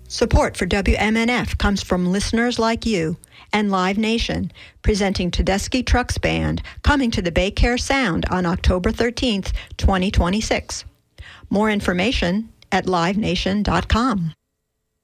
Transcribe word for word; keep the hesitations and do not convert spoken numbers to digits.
Support for W M N F comes from listeners like you and Live Nation, presenting Tedeschi Trucks Band, coming to the Baycare Sound on October thirteenth, twenty twenty-six. More information at live nation dot com.